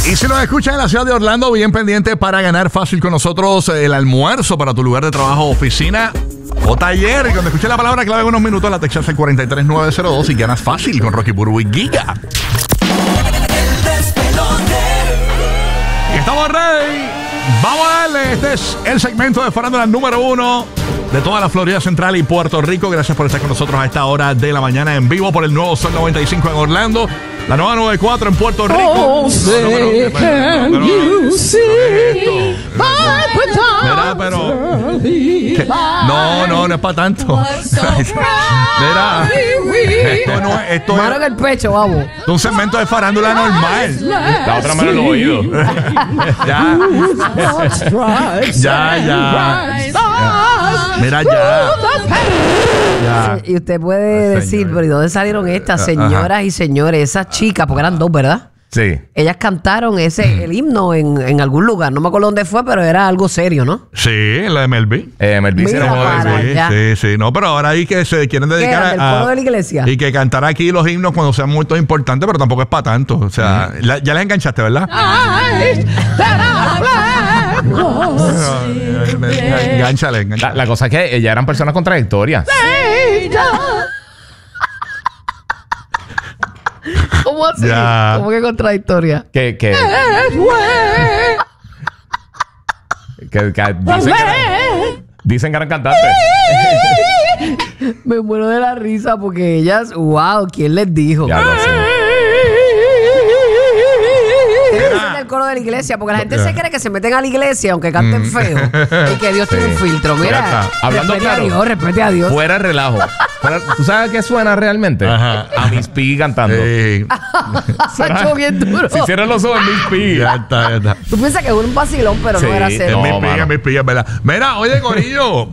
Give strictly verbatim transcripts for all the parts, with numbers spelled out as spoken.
Y si nos escuchas en la ciudad de Orlando, bien pendiente para ganar fácil con nosotros el almuerzo para tu lugar de trabajo, oficina o taller. Y cuando escuches la palabra clave en unos minutos, la textas al cuatro tres nueve cero dos y ganas fácil con Rocky Burbu y Giga. Y estamos ready. Vamos a darle. Este es el segmento de farándula número uno de toda la Florida Central y Puerto Rico. Gracias por estar con nosotros a esta hora de la mañana en vivo por el nuevo Sol noventa y cinco en Orlando, la nueva noventa y cuatro en Puerto Rico. Oh, say, can you see Mira, pero ¿qué? No, no, no es para tanto. Mira, esto no es, esto Mano en es el pecho, vamos. un segmento de farándula normal. La otra mano en los oídos. Ya, ya, ya, ya. Mira, ya. Ya. Y usted puede Ay, decir, señor. pero ¿y dónde salieron estas señoras Ajá. y señores? Esas chicas, porque eran dos, ¿verdad? Sí. Ellas cantaron ese el himno en, en algún lugar. No me acuerdo dónde fue, pero era algo serio, ¿no? Sí, la de Melby. Eh, Melvin se Mira enojó de para eso. Sí, allá. sí, sí. No, pero ahora hay que se quieren ¿Qué dedicar era, del a, coro de la iglesia? y que cantar aquí los himnos cuando sean muy importantes, pero tampoco es para tanto. O sea, la- ya les enganchaste, ¿verdad? Engánchale, La, engánchale. la cosa es que ellas eran personas contradictorias. ¿Cómo así? Ya. ¿Cómo que contradictoria? Que, que, que, que dicen, que eran, dicen que eran cantantes. Me muero de la risa porque ellas, wow, ¿quién les dijo? Ya lo sé. Ellos dicen el coro de la iglesia, porque la gente se cree que se meten a la iglesia aunque canten feo y que Dios tiene un filtro. Ya Mira, está. Hablando respete claro. a Dios, respete a Dios. Fuera el relajo. Fuera- ¿Tú sabes qué suena realmente? Ajá. A Miss Piggy cantando. Sí. Sacho bien duro. Si cierran los ojos, Miss Piggy. Ya está, ya está. Tú piensas que es un vacilón, pero Sí, no era Es serio. no. mi pilla, mano. mi pilla, ¿verdad? Mira, oye, Corillo,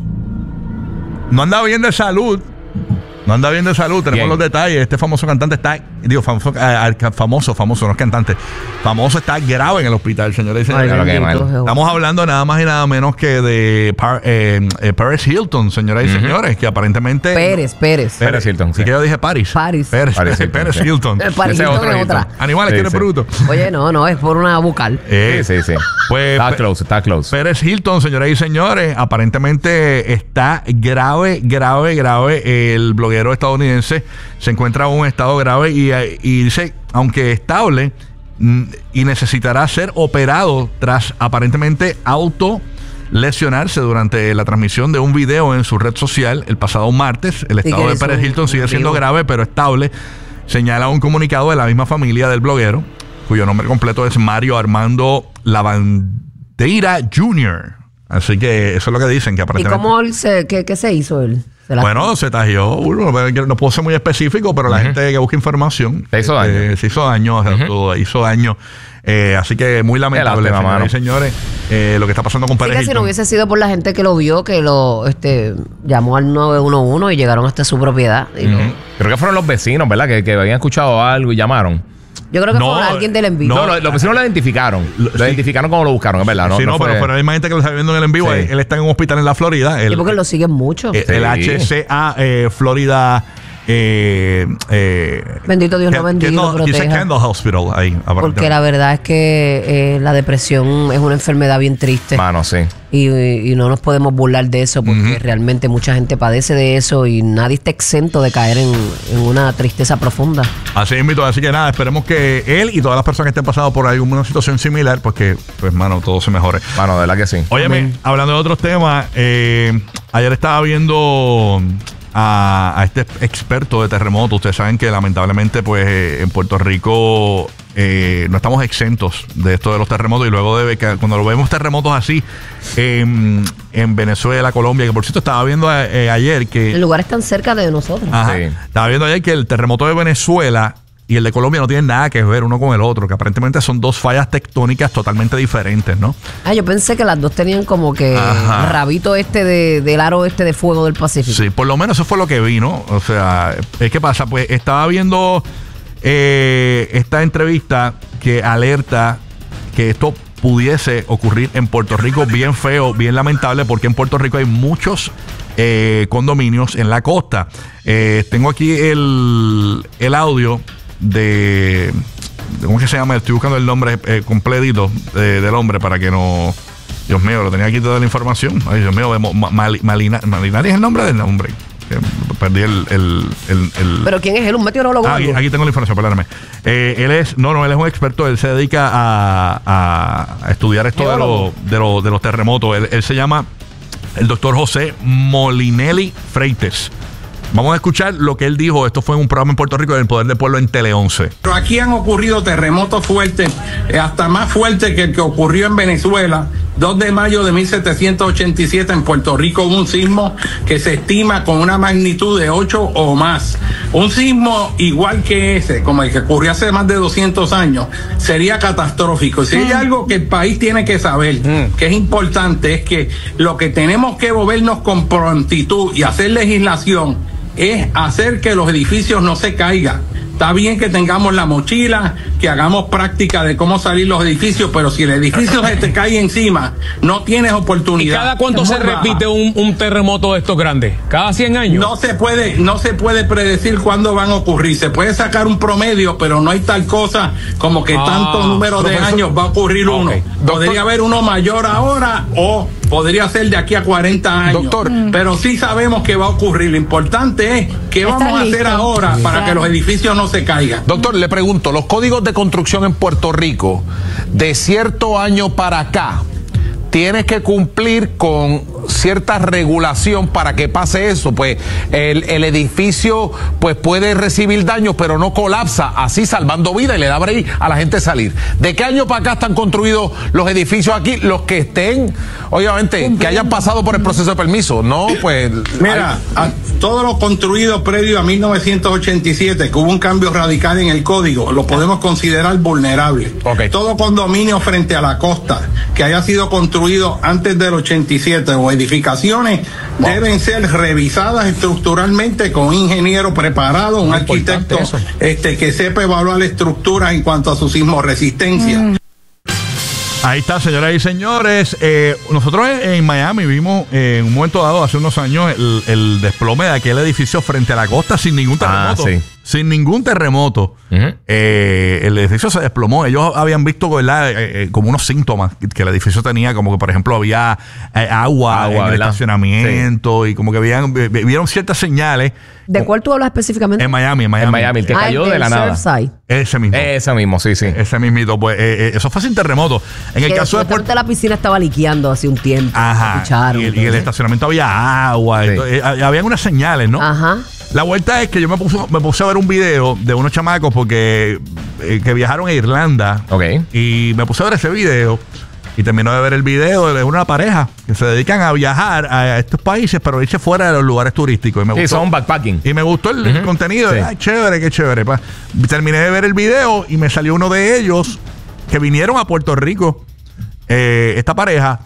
no anda bien de salud. No anda bien de salud, tenemos Bien. los detalles. Este famoso cantante está, digo, famoso, eh, famoso, famoso, no es cantante. Famoso está grave en el hospital, señores y Ay, señores. Claro que bendito mal. Jehová. Estamos hablando nada más y nada menos que de Par- eh, eh, Paris Hilton, señoras y señores, que aparentemente... Pérez, Pérez. Pérez Hilton, sí. ¿Y que yo dije Paris? Paris. Pérez, Paris Hilton, Pérez sí. Hilton. El Paris Ese es Hilton otro es otra. Hilton. Animales, Sí, que eres sí. bruto. Oye, no, no, es por una vocal. Eh, Sí, sí, sí. Pues, Está pe- close, está close. Pérez Hilton, señoras y señores, aparentemente está grave, grave, grave. El bloguero estadounidense se encuentra en un estado grave y, y dice, aunque estable, mm, y necesitará ser operado tras aparentemente auto lesionarse durante la transmisión de un video en su red social el pasado martes. El estado que de hizo Pérez un- Hilton sigue un siendo vivo. grave, pero estable. Señala un comunicado de la misma familia del bloguero, cuyo nombre completo es Mario Armando Lavandeira junior Así que eso es lo que dicen, que ¿Y aparentemente... cómo él se, qué, qué se hizo él? ¿Se la- Bueno, se tajió, uno, no puedo ser muy específico, pero la gente que busca información Se hizo daño. eh, se hizo daño, o sea, todo, hizo daño. Eh, así que muy lamentable, lástima, señoras mano. y señores, eh, lo que está pasando con Sí, Pérez que si no Hilton. hubiese sido por la gente que lo vio, que lo este llamó al nueve uno uno y llegaron hasta su propiedad. Y lo- Creo que fueron los vecinos, ¿verdad? Que, que habían escuchado algo y llamaron. yo creo que No, fue alguien del envío. No, los, los vecinos lo identificaron. Lo, sí. identificaron como lo buscaron, es verdad. No, sí, no, fue- pero, pero hay más gente que lo está viendo en el en vivo. Sí. Él, él está en un hospital en la Florida. Y El, porque lo siguen mucho. eh, el Sí. H C A eh, Florida. Eh, eh, Bendito Dios lo Ken- bendiga y lo Kendall- dice proteja. Kendall Hospital ahí. Porque aparentemente. la verdad es que eh, la depresión es una enfermedad bien triste. Mano, sí. Y, y no nos podemos burlar de eso porque realmente mucha gente padece de eso y nadie está exento de caer en, en una tristeza profunda. Así invito, así que nada, esperemos que él y todas las personas que estén pasando por alguna situación similar, pues que, pues, mano, todo se mejore. Mano, de verdad que sí. Óyeme, hablando de otros temas, eh, ayer estaba viendo a, a este experto de terremotos. Ustedes saben que lamentablemente, pues, eh, en Puerto Rico eh, no estamos exentos de esto de los terremotos. Y luego de que cuando lo vemos terremotos así en, en Venezuela, Colombia, que por cierto estaba viendo eh, ayer que... El lugar es tan cerca de nosotros. Ajá. Sí. Estaba viendo ayer que el terremoto de Venezuela y el de Colombia no tienen nada que ver uno con el otro, que aparentemente son dos fallas tectónicas totalmente diferentes, ¿no? Ah, yo pensé que las dos tenían como que Ajá. el rabito este de, del aro este de fuego del Pacífico. Sí, por lo menos eso fue lo que vi, ¿no? O sea, ¿qué pasa? Pues estaba viendo eh, esta entrevista que alerta que esto pudiese ocurrir en Puerto Rico, bien feo, bien lamentable, porque en Puerto Rico hay muchos eh, condominios en la costa. Eh, tengo aquí el, el audio de ¿cómo es que se llama? Estoy buscando el nombre eh, completito eh, del hombre para que no... Dios mío, lo tenía aquí toda la información. Ay, Dios mío, Mal, Malina, Malinari es el nombre del nombre. Perdí el, el, el, el... ¿Pero quién es él? ¿Un meteorólogo? Ah, aquí, aquí tengo la información, perdóname. Eh, él es, no, no, él es un experto, él se dedica a, a, a estudiar esto de, lo, de, lo, de los terremotos. Él, él se llama el doctor José Molinelli Freites. Vamos a escuchar lo que él dijo. Esto fue en un programa en Puerto Rico del Poder del Pueblo en Tele once. Pero aquí han ocurrido terremotos fuertes, eh, hasta más fuertes que el que ocurrió en Venezuela. dos de mayo de mil setecientos ochenta y siete en Puerto Rico hubo un sismo que se estima con una magnitud de ocho o más. Un sismo igual que ese, como el que ocurrió hace más de doscientos años, sería catastrófico. Si hay algo que el país tiene que saber, mm. que es importante, es que lo que tenemos que movernos con prontitud y hacer legislación es hacer que los edificios no se caigan. Está bien que tengamos la mochila, que hagamos práctica de cómo salir los edificios, pero si el edificio se te cae encima, no tienes oportunidad. ¿Y cada cuánto se repite un, un terremoto de estos grandes? ¿Cada cien años? No se puede, no se puede predecir cuándo van a ocurrir. Se puede sacar un promedio, pero no hay tal cosa como que ah, tanto número de años va a ocurrir uno. Okay. Podría haber uno mayor ahora o podría ser de aquí a cuarenta años. Doctor. Pero sí sabemos que va a ocurrir. Lo importante es qué vamos a hacer ahora para que los edificios no se caigan. Doctor, le pregunto, los códigos de construcción en Puerto Rico, de cierto año para acá, tienes que cumplir con cierta regulación para que pase eso. Pues el, el edificio pues puede recibir daños, pero no colapsa, así salvando vida y le da break a la gente salir. ¿De qué año para acá están construidos los edificios aquí? Los que estén, obviamente, que hayan pasado por el proceso de permiso, ¿no? Pues mira, hay... todo lo construido previo a mil novecientos ochenta y siete, que hubo un cambio radical en el código, lo podemos considerar vulnerable. Okay. Todo condominio frente a la costa que haya sido construido antes del ochenta y siete o edificaciones wow. deben ser revisadas estructuralmente con un ingeniero preparado, un Muy arquitecto este que sepa evaluar estructuras en cuanto a su sismoresistencia. Mm. Ahí está, señoras y señores. Eh, nosotros en Miami vimos eh, en un momento dado, hace unos años, el, el desplome de aquel edificio frente a la costa sin ningún terremoto. Ah, sí. Sin ningún terremoto. Uh-huh. eh, el edificio se desplomó. Ellos habían visto, ¿verdad? Eh, eh, como unos síntomas que el edificio tenía, como que, por ejemplo, había eh, agua, agua en el ¿verdad? estacionamiento sí. y como que habían, vieron ciertas señales. ¿De cuál tú hablas específicamente? En Miami, en Miami. En Miami, el que cayó ah, de la nada. Surfside. Ese mismo. Ese mismo, sí, sí. Ese mismito, pues, eh, eh, eso fue sin terremoto. En el que caso de Puerto... la piscina estaba liqueando hace un tiempo. Ajá. Escucharon, y, el, y el estacionamiento había agua. Sí. Entonces, eh, habían unas señales, ¿no? Ajá. La vuelta es que yo me puse, me puse a ver un video de unos chamacos porque eh, que viajaron a Irlanda. Ok. Y me puse a ver ese video. Y terminó de ver el video de una pareja que se dedican a viajar a estos países, pero irse fuera de los lugares turísticos. Y me sí, gustó, son backpacking. Y me gustó el uh-huh. contenido. Sí. Ay, chévere, qué chévere. Pa. Terminé de ver el video y me salió uno de ellos que vinieron a Puerto Rico, eh, esta pareja.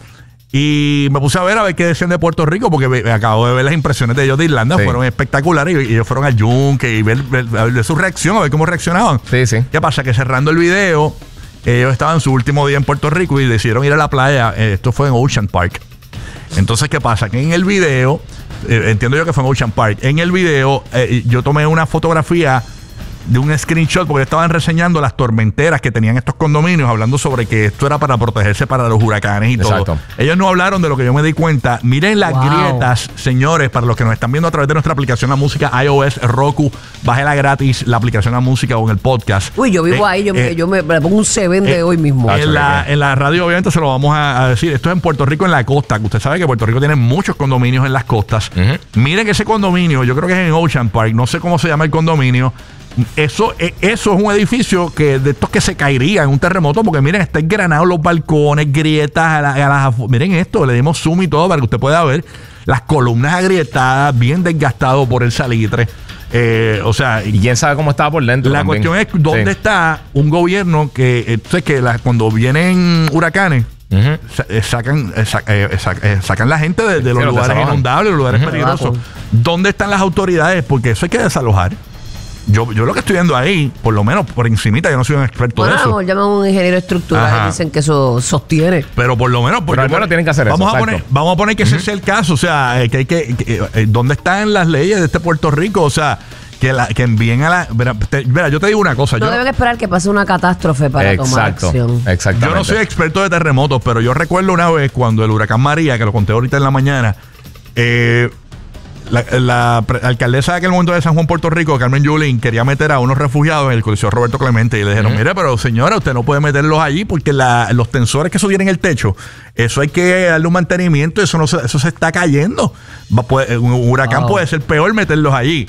Y me puse a ver a ver qué decían de Puerto Rico, porque me, me acabo de ver las impresiones de ellos de Irlanda, sí. fueron espectaculares. Y, y ellos fueron al yunque y ver, ver, ver, ver su reacción, a ver cómo reaccionaban. Sí, sí. ¿Qué pasa? Que cerrando el video, ellos estaban en su último día en Puerto Rico y decidieron ir a la playa. Eh, esto fue en Ocean Park. Entonces, ¿qué pasa? Que en el video, eh, entiendo yo que fue en Ocean Park, en el video eh, yo tomé una fotografía de un screenshot porque estaban reseñando las tormenteras que tenían estos condominios, hablando sobre que esto era para protegerse para los huracanes y Exacto. todo. Ellos no hablaron de lo que yo me di cuenta. Miren las wow. grietas, señores, para los que nos están viendo a través de nuestra aplicación La Música, iOS, Roku, bájela gratis la aplicación La Música o en el podcast. Uy, yo vivo eh, ahí, yo, eh, yo me, me pongo un seven de eh, hoy mismo. En la, en la radio obviamente se lo vamos a, a decir. Esto es en Puerto Rico, en la costa. Usted sabe que Puerto Rico tiene muchos condominios en las costas. Uh-huh. Miren ese condominio, yo creo que es en Ocean Park, no sé cómo se llama el condominio. Eso, eso es un edificio que de estos que se caería en un terremoto, porque miren, está engranado los balcones, grietas a, la, a las, miren esto, le dimos zoom y todo para que usted pueda ver las columnas agrietadas, bien desgastado por el salitre. Eh, o sea, y quién sabe cómo estaba por dentro. La también. Cuestión es dónde sí. está un gobierno que, entonces, que la, cuando vienen huracanes, uh-huh. sa, eh, sacan, eh, sa, eh, sa, eh, sacan la gente de, de los sí, lugares inundables, los lugares uh-huh. peligrosos. ¿Dónde están las autoridades? Porque eso hay que desalojar. Yo, yo lo que estoy viendo ahí, por lo menos por encimita, yo no soy un experto bueno, de eso. Llaman a un ingeniero estructural y dicen que eso sostiene. Pero por lo menos... Por Pero bueno, tienen que hacer vamos eso. A poner, vamos a poner que uh-huh. ese sea el caso. O sea, eh, que hay que... que eh, ¿dónde están las leyes de este Puerto Rico? O sea... que, la, que envíen a la... Mira, te, mira, yo te digo una cosa. No yo, deben esperar que pase una catástrofe para Exacto, tomar acción. exactamente. Yo no soy experto de terremotos, pero yo recuerdo una vez cuando el huracán María, que lo conté ahorita en la mañana, eh, la, la pre- alcaldesa de aquel momento de San Juan, Puerto Rico, Carmen Yulín, quería meter a unos refugiados en el Coliseo Roberto Clemente. Y le dijeron, uh-huh. mire, pero señora, usted no puede meterlos allí porque la, los tensores que sostienen el techo, eso hay que darle un mantenimiento, eso no se, eso se está cayendo. Va, puede, un huracán wow. puede ser peor meterlos allí.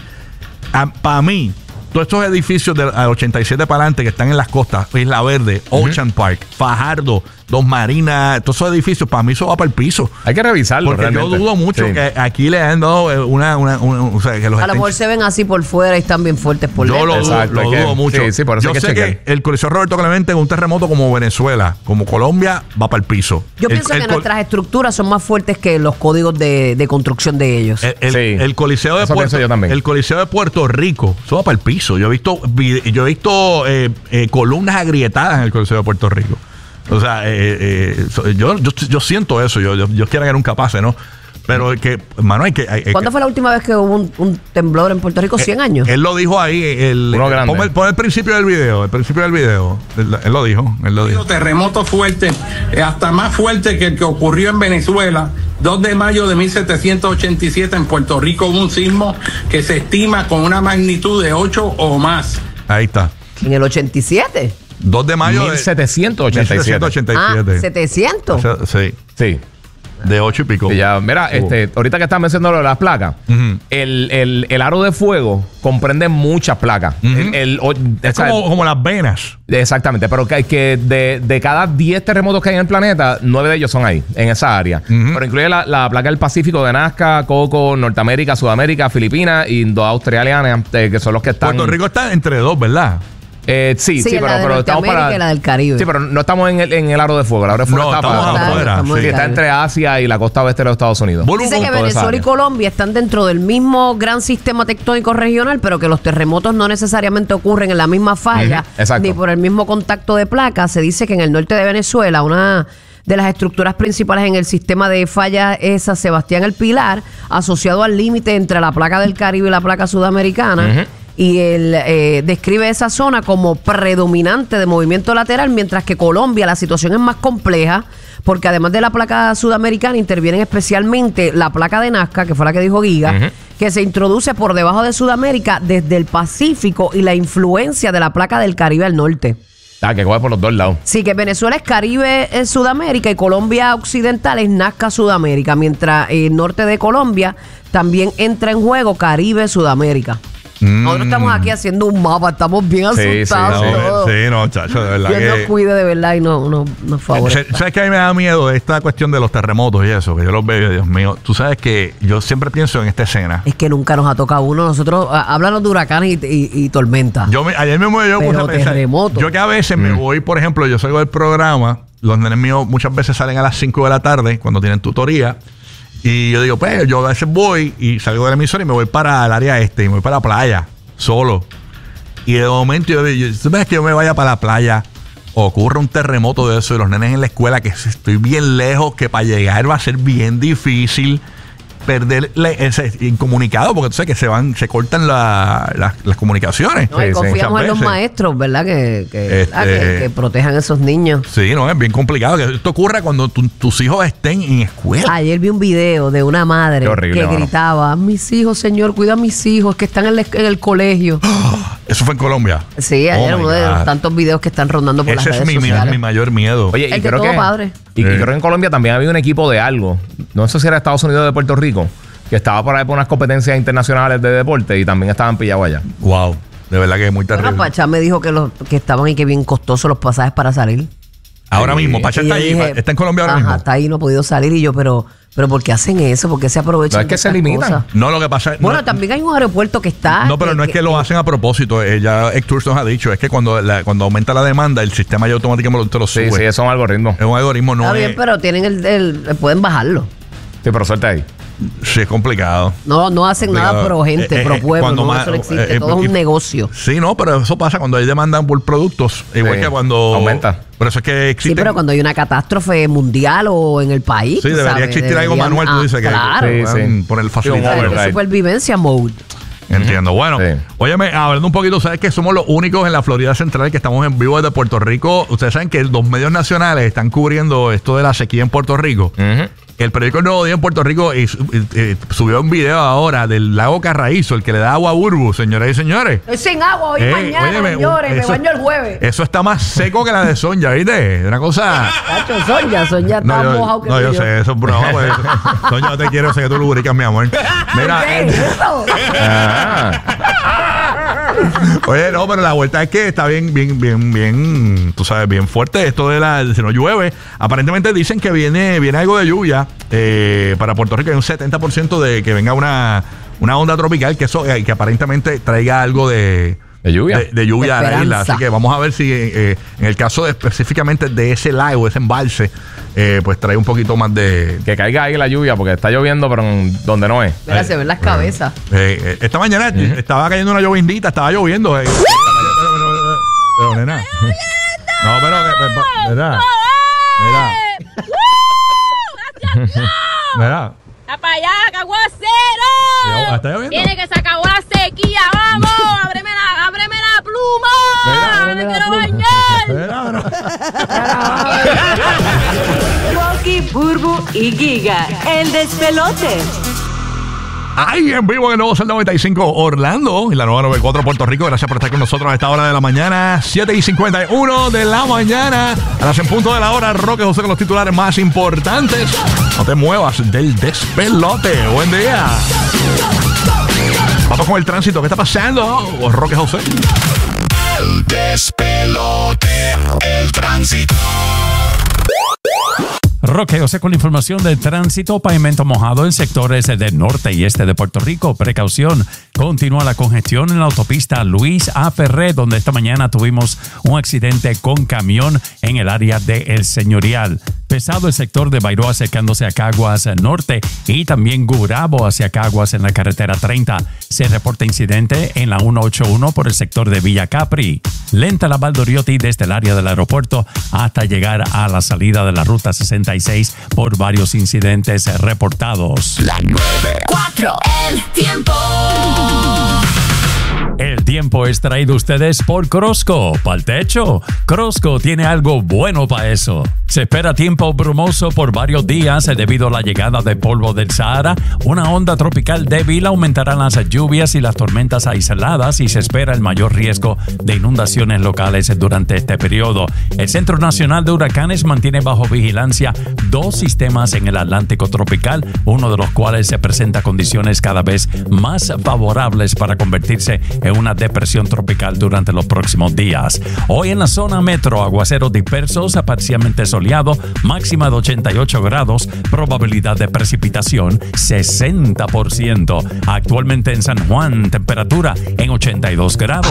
Para mí, todos estos edificios del ochenta y siete para adelante que están en las costas, Isla Verde, uh-huh. Ocean Park, Fajardo, Dos Marinas, todos esos edificios, para mí eso va para el piso. Hay que revisarlo. Porque realmente. yo dudo mucho sí. que aquí le han dado una... una, una o sea, que los a estén... lo mejor se ven así por fuera y están bien fuertes por dentro. Yo lo, dudo, lo que, dudo mucho. Sí, sí, por eso yo hay que sé chequear. que el Coliseo Roberto Clemente en un terremoto como Venezuela, como Colombia, va para el piso. Yo el, pienso el, que el, nuestras estructuras son más fuertes que los códigos de, de construcción de ellos. El, el, sí. el Coliseo de eso Puerto yo también. El Coliseo de Puerto Rico, eso va para el piso. Yo he visto, yo he visto eh, eh, columnas agrietadas en el Coliseo de Puerto Rico. O sea, eh, eh, yo, yo, yo siento eso. Yo, yo, yo quiero que nunca pase, ¿no? Pero es que, hermano, hay que. Hay, hay ¿Cuándo que, fue la última vez que hubo un, un temblor en Puerto Rico? ¿cien años? Él lo dijo ahí. El, Uno grande. Pon el, pon el principio del video. El principio del video. Él, él lo dijo. Él lo dijo. Terremoto fuerte, eh, hasta más fuerte que el que ocurrió en Venezuela. dos de mayo de mil setecientos ochenta y siete en Puerto Rico hubo un sismo que se estima con una magnitud de ocho o más. Ahí está. ¿En el ochenta y siete? dos de mayo mil setecientos ochenta y siete. mil setecientos ochenta y siete. Ah, ¿setecientos? O sea, sí. Sí. De ocho y pico. Y ya, mira, uh. este, ahorita que estás mencionando lo de las placas, uh-huh. el, el, el aro de fuego comprende muchas placas. Uh-huh. el, el, o, es o sea, como, como las venas. Exactamente, pero que, que de, de cada diez terremotos que hay en el planeta, nueve de ellos son ahí, en esa área. Uh-huh. Pero incluye la, la placa del Pacífico de Nazca, Coco, Norteamérica, Sudamérica, Filipinas, Indo-Australiana, eh, que son los que están... Puerto Rico está entre dos, ¿verdad? Eh, sí, sí, sí, pero, la de pero estamos para y la del Caribe. Sí, pero no estamos en el, en el aro de fuego. El aro de fuego no, está estamos para, afuera. Estamos Sí. está entre Asia y la costa oeste de los Estados Unidos. Dice que Venezuela y Colombia están dentro del mismo gran sistema tectónico regional, pero que los terremotos no necesariamente ocurren en la misma falla, uh-huh. ni por el mismo contacto de placas. Se dice que en el norte de Venezuela, una de las estructuras principales en el sistema de falla es San Sebastián el Pilar, asociado al límite entre la placa del Caribe y la placa sudamericana. Uh-huh. Y él eh, describe esa zona como predominante de movimiento lateral, mientras que Colombia la situación es más compleja, porque además de la placa sudamericana intervienen especialmente la placa de Nazca, que fue la que dijo Giga, uh-huh. que se introduce por debajo de Sudamérica desde el Pacífico y la influencia de la placa del Caribe al norte. Ah, que coge por los dos lados. Sí, que Venezuela es Caribe, es Sudamérica, y Colombia occidental es Nazca, Sudamérica, mientras el norte de Colombia también entra en juego Caribe, Sudamérica. Mm. Nosotros estamos aquí haciendo un mapa, estamos bien asustados. Sí, sí, no, sí, no, chacho, de verdad. Dios que... nos cuide de verdad y no, no, nos favorece. ¿Sabes qué a mí me da miedo esta cuestión de los terremotos y eso? Que yo los veo, Dios mío. Tú sabes que yo siempre pienso en esta escena. Es que nunca nos ha tocado uno. Nosotros, a, háblanos de huracanes y, y, y tormentas. Yo me, ayer mismo yo puse a pensar. Terremoto. Yo que a veces mm. me voy, por ejemplo, yo salgo del programa, los nenes míos muchas veces salen a las cinco de la tarde cuando tienen tutoría. Y yo digo, pues, yo a veces voy y salgo de la emisora y me voy para el área este y me voy para la playa. Solo. Y de momento yo digo, ¿tú ves que yo me vaya para la playa? Ocurre un terremoto de eso y los nenes en la escuela, que estoy bien lejos, que para llegar va a ser bien difícil perder ese incomunicado, porque tú sabes que se van, se cortan la, la, las comunicaciones. No, y sí, confiamos sí. en los maestros, ¿verdad? Que, que, este, ah, que, que protejan a esos niños. Sí, no, es bien complicado. Que esto ocurra cuando tu, tus hijos estén en escuela. Ayer vi un video de una madre horrible, que mano. gritaba, mis hijos, señor, cuida a mis hijos que están en, la, en el colegio. Eso fue en Colombia. Sí, ayer oh uno de los tantos videos que están rondando por Ese las redes es mi, sociales. mi mayor miedo. Oye, el y que creo todo que, padre. Y, sí. y creo que en Colombia también había un equipo de algo. No sé si era Estados Unidos o de Puerto Rico, que estaba por ahí por unas competencias internacionales de deporte y también estaban pillados allá. Wow, de verdad que es muy terrible. Bueno, Pachá me dijo que, los, que estaban y que bien costosos los pasajes para salir. Ahora sí. mismo, Pachá está ahí, dije, está en Colombia ahora ajá, mismo. Está ahí, no ha podido salir y yo, pero... Pero ¿por qué hacen eso? ¿Por qué se aprovechan? No es que se limitan. Cosas? No, lo que pasa es... Bueno, no, también hay un aeropuerto que está... No, pero que, no es que, que lo hacen a propósito. Eh, ya Hector nos ha dicho, es que cuando la, cuando aumenta la demanda, el sistema ya automáticamente te lo sube. Sí, sí, es un algoritmo. Es un algoritmo, no Está es... bien, pero tienen el, el... Pueden bajarlo. Sí, pero suelta ahí. Sí, es complicado. No, no hacen complicado. nada pro gente, eh, pro eh, pueblo. No, más, eso no existe. Eh, todo eh, es un negocio. Sí, no, pero eso pasa cuando hay demanda por productos. Igual sí, que cuando... aumenta. Por eso es que existe... Sí, pero cuando hay una catástrofe mundial o en el país. Sí, debería ¿sabes? existir algo Deberían, manual, tú dices, ah, claro. que Sí, sí. por el Sí, un facilitador. override. Supervivencia mode. Entiendo. Bueno, Sí. óyeme, hablando un poquito, ¿sabes que somos los únicos en la Florida Central que estamos en vivo desde Puerto Rico? Ustedes saben que los medios nacionales están cubriendo esto de la sequía en Puerto Rico. Ujú. El periódico El Nuevo Día en Puerto Rico eh, eh, subió un video ahora del lago Carraízo, el que le da agua a Burbu, señoras y señores. Estoy sin agua hoy Eh, mañana, óyeme, señores. eso- me baño el jueves. Eso está más seco que la de Sonja, ¿viste? Una cosa... Cacho, Sonia, Sonia está No, mojado yo, que no, tú yo y sé, eso es broma. Pues, Sonja, yo te quiero, sé que tú lubricas, mi amor. Mira, ¿Qué eh, es eso? Ah. oye, no, pero la vuelta es que está bien, bien, bien, bien, tú sabes, bien fuerte esto de la, si no llueve. Aparentemente dicen que viene, viene algo de lluvia eh, para Puerto Rico. Hay un setenta por ciento de que venga una, una onda tropical que eso, eh, que aparentemente traiga algo de... De lluvia. De, de lluvia De a la isla. esperanza. Así que vamos a ver si eh, en el caso de, específicamente de ese lago, ese embalse, eh, pues trae un poquito más de... Que caiga ahí la lluvia porque está lloviendo, pero en donde no es. Mira, se ven las cabezas. Eh, eh, esta mañana estaba cayendo una llovindita, estaba lloviendo. eh. Pero, pero, nena. No, pero, eh, eh, pa- mira. Mira. Mira. ¡A para allá, caguacero! ¿Está lloviendo? Tiene que se acabó la sequía, vamos, ábreme la, ábreme la pluma. Mira, me quiero bañar. Mira, Rocky, Burbu y Giga, el despelote. Ay, en vivo en el nuevo Sol noventa y cinco Orlando y la nueva noventa y cuatro Puerto Rico. Gracias por estar con nosotros a esta hora de la mañana, siete y cincuenta y uno de la mañana. A las en punto de la hora, Roque José con los titulares más importantes. No te muevas del despelote. Buen día. Vamos con el tránsito. ¿Qué está pasando? Roque José. El despelote, el tránsito. Roque José con la información del tránsito. Pavimento mojado en sectores del norte y este de Puerto Rico. Precaución. Continúa la congestión en la autopista Luis A. Ferré, donde esta mañana tuvimos un accidente con camión en el área de El Señorial. Pesado el sector de Bairoa acercándose a Caguas Norte y también Gurabo hacia Caguas en la carretera treinta. Se reporta incidente en la ciento ochenta y uno por el sector de Villa Capri. Lenta la Valdoriotti desde el área del aeropuerto hasta llegar a la salida de la ruta sesenta y seis por varios incidentes reportados. La nueve. Cuatro, el tiempo. El tiempo es traído a ustedes por Crosco. ¿Pa'l techo? Crosco tiene algo bueno para eso. Se espera tiempo brumoso por varios días debido a la llegada de polvo del Sahara. Una onda tropical débil aumentará las lluvias y las tormentas aisladas y se espera el mayor riesgo de inundaciones locales durante este periodo. El Centro Nacional de Huracanes mantiene bajo vigilancia dos sistemas en el Atlántico tropical, uno de los cuales se presenta condiciones cada vez más favorables para convertirse en una depresión tropical durante los próximos días. Hoy en la zona metro, aguaceros dispersos, parcialmente soleado, máxima de ochenta y ocho grados, probabilidad de precipitación sesenta por ciento. Actualmente en San Juan, temperatura en ochenta y dos grados.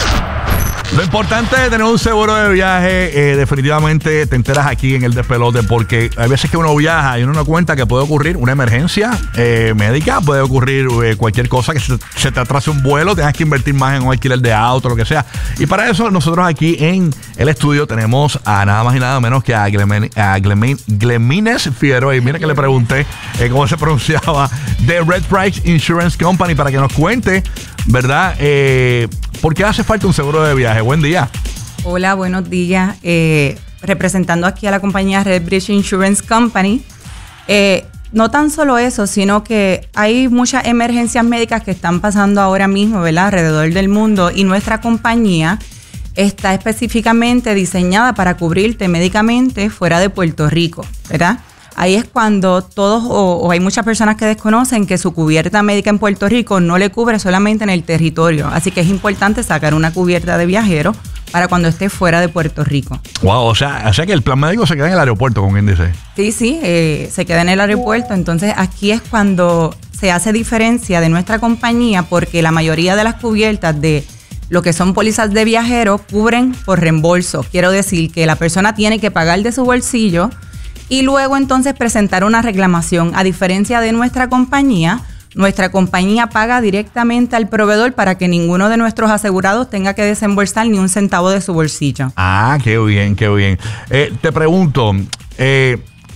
Lo importante de tener un seguro de viaje, eh, definitivamente te enteras aquí en el despelote, porque hay veces que uno viaja y uno no cuenta que puede ocurrir una emergencia eh, médica, puede ocurrir eh, cualquier cosa, que se, se te atrase un vuelo, tengas que invertir más en un alquiler de auto, lo que sea. Y para eso nosotros aquí en el estudio tenemos a nada más y nada menos que a, Glemen, a Glemen, Glemines Fierro. Y mira que le pregunté eh, cómo se pronunciaba, de Red Price Insurance Company, para que nos cuente, ¿verdad? Eh, ¿Por qué hace falta un seguro de viaje? Buen día. Hola, buenos días. Eh, representando aquí a la compañía Red Bridge Insurance Company. Eh, no tan solo eso, sino que hay muchas emergencias médicas que están pasando ahora mismo, ¿verdad? Alrededor del mundo, y nuestra compañía está específicamente diseñada para cubrirte médicamente fuera de Puerto Rico, ¿verdad? Ahí es cuando todos, o, o hay muchas personas que desconocen que su cubierta médica en Puerto Rico no le cubre solamente en el territorio. Así que es importante sacar una cubierta de viajero para cuando esté fuera de Puerto Rico. Wow, o sea, o sea que el plan médico se queda en el aeropuerto, con quien dice. Sí, sí, eh, se queda en el aeropuerto. Entonces aquí es cuando se hace diferencia de nuestra compañía, porque la mayoría de las cubiertas de lo que son pólizas de viajero cubren por reembolso. Quiero decir que la persona tiene que pagar de su bolsillo y luego entonces presentar una reclamación. A diferencia de nuestra compañía, nuestra compañía paga directamente al proveedor para que ninguno de nuestros asegurados tenga que desembolsar ni un centavo de su bolsillo. Ah, qué bien, qué bien. Eh, te pregunto, eh,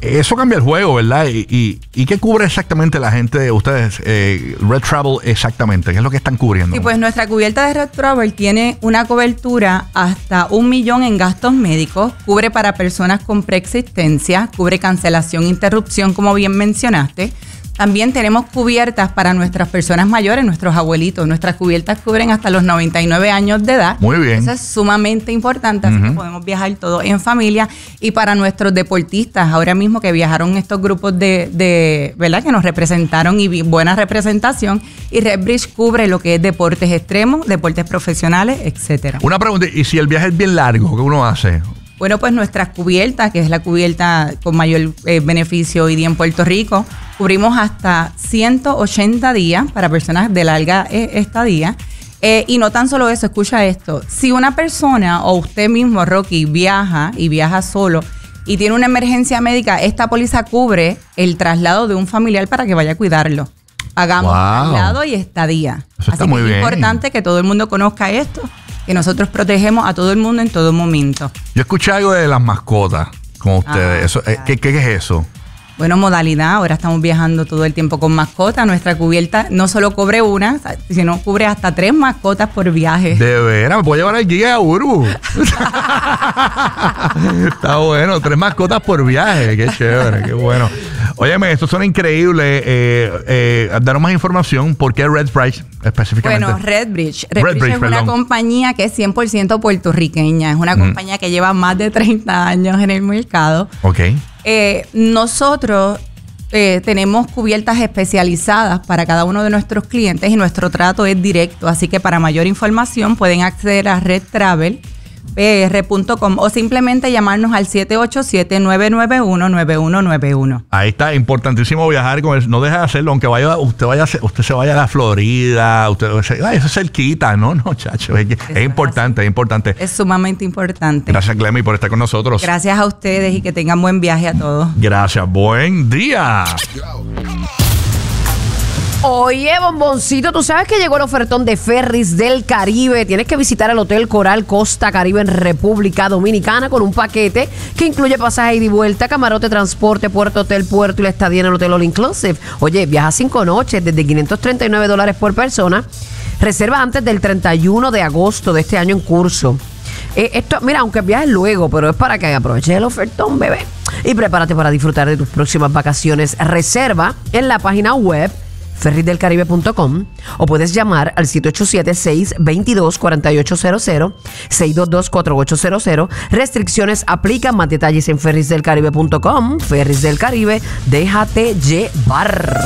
eso cambia el juego, ¿verdad? Y, y, ¿y qué cubre exactamente la gente de ustedes? Eh, Red Travel exactamente, ¿qué es lo que están cubriendo? Sí, pues nuestra cubierta de Red Travel tiene una cobertura hasta un millón en gastos médicos, cubre para personas con preexistencia, cubre cancelación, interrupción, como bien mencionaste. También tenemos cubiertas para nuestras personas mayores, nuestros abuelitos. Nuestras cubiertas cubren hasta los noventa y nueve años de edad. Muy bien. Eso es sumamente importante, así uh-huh. que podemos viajar todos en familia. Y para nuestros deportistas, ahora mismo que viajaron estos grupos de, de ¿verdad? Que nos representaron y buena representación. Y RedBridge cubre lo que es deportes extremos, deportes profesionales, etcétera. Una pregunta, ¿y si el viaje es bien largo, qué uno hace? Bueno, pues nuestras cubiertas, que es la cubierta con mayor eh, beneficio hoy día en Puerto Rico, cubrimos hasta ciento ochenta días para personas de larga eh, estadía. Eh, y no tan solo eso, escucha esto. Si una persona o usted mismo, Rocky, viaja y viaja solo y tiene una emergencia médica, esta póliza cubre el traslado de un familiar para que vaya a cuidarlo. Hagamos wow. traslado y estadía. Eso está Así muy que bien. Es importante que todo el mundo conozca esto, que nosotros protegemos a todo el mundo en todo momento. Yo escuché algo de las mascotas con ustedes. Ah, eso, claro. ¿qué, ¿Qué es eso? Bueno, modalidad. Ahora estamos viajando todo el tiempo con mascotas. Nuestra cubierta no solo cubre una, sino cubre hasta tres mascotas por viaje. De veras, me puedo llevar al guía a Uru. Está bueno, tres mascotas por viaje. Qué chévere, qué bueno. Óyeme, esto suena increíble. Eh, eh, danos más información. ¿Por qué RedBridge específicamente? Bueno, RedBridge. RedBridge RedBridge, es una perdón. compañía que es cien por ciento puertorriqueña. Es una mm. compañía que lleva más de treinta años en el mercado. Ok. Eh, nosotros eh, tenemos cubiertas especializadas para cada uno de nuestros clientes y nuestro trato es directo. Así que para mayor información pueden acceder a red travel p r punto com o simplemente llamarnos al siete ocho siete, nueve nueve uno, nueve uno nueve uno. Ahí está, importantísimo viajar con él. No deja de hacerlo, aunque vaya, usted vaya, usted se vaya a la Florida, usted ay, eso es cerquita, no, no, chacho, es, es importante, es importante. Es sumamente importante. Gracias, Clemi, por estar con nosotros. Gracias a ustedes y que tengan buen viaje a todos. Gracias, buen día. Oye, bomboncito, tú sabes que llegó el ofertón de Ferries del Caribe. Tienes que visitar el Hotel Coral Costa Caribe en República Dominicana con un paquete que incluye pasaje ida y vuelta, camarote, transporte, puerto, hotel, puerto y la estadía en el Hotel All Inclusive. Oye, viaja cinco noches desde quinientos treinta y nueve dólares por persona. Reserva antes del treinta y uno de agosto de este año en curso. Eh, esto, mira, aunque viajes luego, pero es para que aproveches el ofertón, bebé. Y prepárate para disfrutar de tus próximas vacaciones. Reserva en la página web ferries del caribe punto com o puedes llamar al siete ocho siete, seis dos dos, cuatro ocho cero cero, seis dos dos, cuatro ocho cero cero. Restricciones aplican. Más detalles en ferries del caribe punto com. Ferries del Caribe, déjate llevar.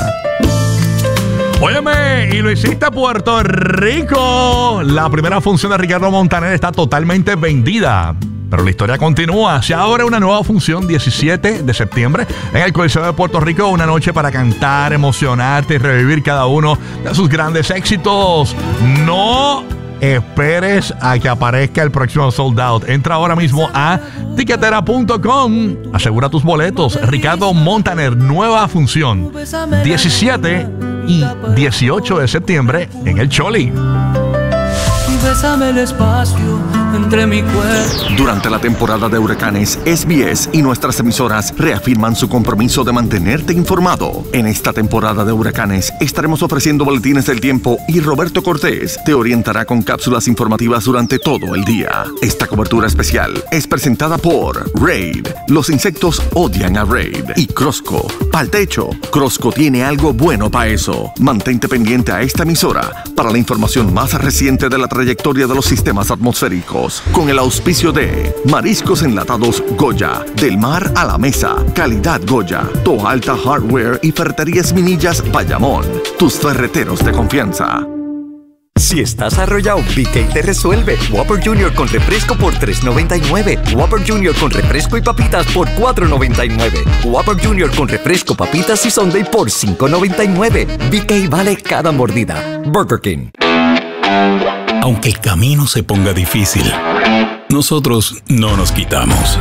Óyeme, y lo hiciste a Puerto Rico. La primera función de Ricardo Montaner está totalmente vendida. Pero la historia continúa. Se abre una nueva función diecisiete de septiembre en el Coliseo de Puerto Rico. Una noche para cantar, emocionarte y revivir cada uno de sus grandes éxitos. No esperes a que aparezca el próximo sold out. Entra ahora mismo a tiquetera punto com. Asegura tus boletos. Ricardo Montaner, nueva función. diecisiete y dieciocho de septiembre en el Choli. Bésame el espacio entre mi cuerpo. Durante la temporada de huracanes, S B S y nuestras emisoras reafirman su compromiso de mantenerte informado. En esta temporada de huracanes estaremos ofreciendo boletines del tiempo y Roberto Cortés te orientará con cápsulas informativas durante todo el día. Esta cobertura especial es presentada por Raid. Los insectos odian a Raid. Y Crosco. Pa'l techo. Crosco tiene algo bueno para eso. Mantente pendiente a esta emisora para la información más reciente de la trayectoria de los sistemas atmosféricos, con el auspicio de Mariscos Enlatados Goya, del mar a la mesa, calidad Goya, Toa Alta Hardware y Ferreterías Minillas Bayamón, tus ferreteros de confianza. Si estás arrollado, B K te resuelve. Whopper Junior con refresco por tres noventa y nueve. Whopper Junior con refresco y papitas por cuatro noventa y nueve. Whopper Junior con refresco, papitas y sundae por cinco noventa y nueve. B K vale cada mordida. Burger King. Aunque el camino se ponga difícil, nosotros no nos quitamos.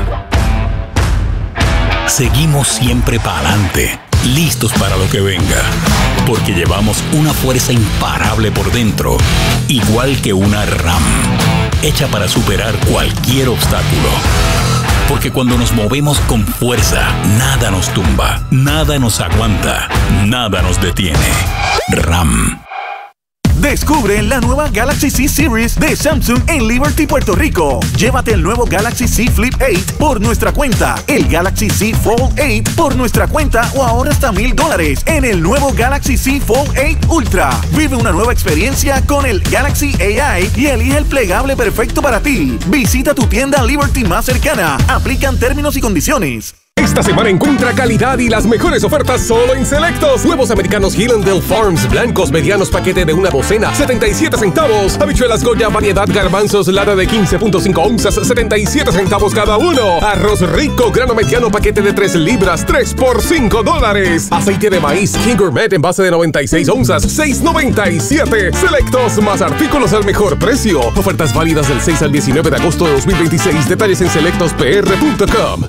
Seguimos siempre para adelante, listos para lo que venga, porque llevamos una fuerza imparable por dentro, igual que una RAM, hecha para superar cualquier obstáculo. Porque cuando nos movemos con fuerza, nada nos tumba, nada nos aguanta, nada nos detiene. RAM. Descubre la nueva Galaxy Z Series de Samsung en Liberty, Puerto Rico. Llévate el nuevo Galaxy Z Flip ocho por nuestra cuenta, el Galaxy Z Fold ocho por nuestra cuenta o ahora hasta mil dólares en el nuevo Galaxy Z Fold ocho Ultra. Vive una nueva experiencia con el Galaxy A I y elige el plegable perfecto para ti. Visita tu tienda Liberty más cercana. Aplican términos y condiciones. Esta semana encuentra calidad y las mejores ofertas solo en Selectos. Huevos americanos Hillandale Farms, blancos medianos, paquete de una docena, setenta y siete centavos. Habichuelas Goya, variedad garbanzos, lata de quince punto cinco onzas, setenta y siete centavos cada uno. Arroz rico, grano mediano, paquete de tres libras, tres por cinco dólares. Aceite de maíz King Gourmet en base de noventa y seis onzas, seis noventa y siete. Selectos, más artículos al mejor precio. Ofertas válidas del seis al diecinueve de agosto de dos mil veintiséis. Detalles en selectos p r punto com.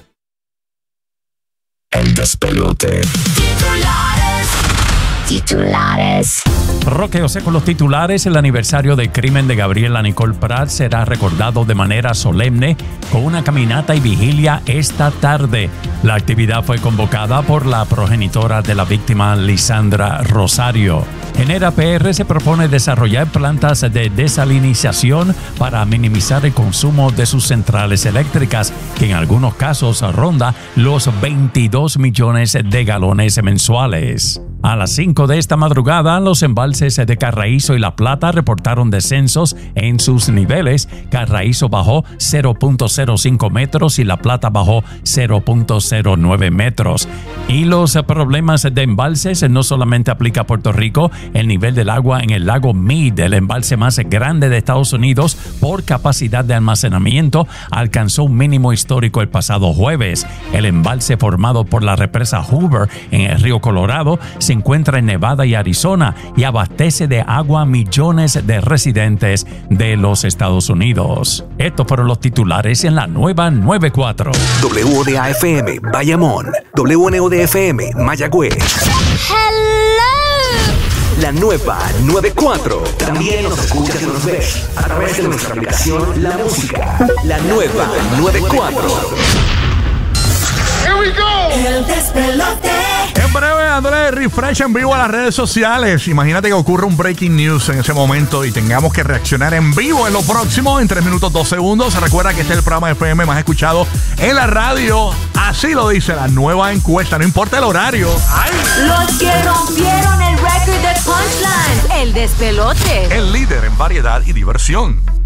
El despelote. Titulares. Titulares. Roque José con los titulares. El aniversario del crimen de Gabriela Nicole Prat será recordado de manera solemne con una caminata y vigilia esta tarde. La actividad fue convocada por la progenitora de la víctima, Lisandra Rosario. Genera P R se propone desarrollar plantas de desalinización para minimizar el consumo de sus centrales eléctricas, que en algunos casos ronda los veintidós millones de galones mensuales. A las cinco de esta madrugada, los embalses de Carraízo y La Plata reportaron descensos en sus niveles. Carraízo bajó cero punto cero cinco metros y La Plata bajó cero punto cero nueve metros. Y los problemas de embalses no solamente aplica a Puerto Rico. El nivel del agua en el lago Mead, el embalse más grande de Estados Unidos por capacidad de almacenamiento, alcanzó un mínimo histórico el pasado jueves. El embalse formado por la represa Hoover en el río Colorado se encuentra en Nevada y Arizona y abastece de agua a millones de residentes de los Estados Unidos. Estos fueron los titulares en la nueva noventa y cuatro. W O D A F M, Bayamón. W N O D F M, Mayagüez. Hello. La nueva noventa y cuatro. También nos escuchas y nos ves a través de nuestra aplicación La Música. La nueva noventa y cuatro. Here we go. El despelote. En breve, dándole refresh en vivo a las redes sociales. Imagínate que ocurre un breaking news en ese momento y tengamos que reaccionar en vivo en lo próximo, en tres minutos dos segundos. Se recuerda que este es el programa de F M más escuchado en la radio. Así lo dice la nueva encuesta, no importa el horario. ¡Ay! Los que rompieron el récord de Punchline. El despelote. El líder en variedad y diversión.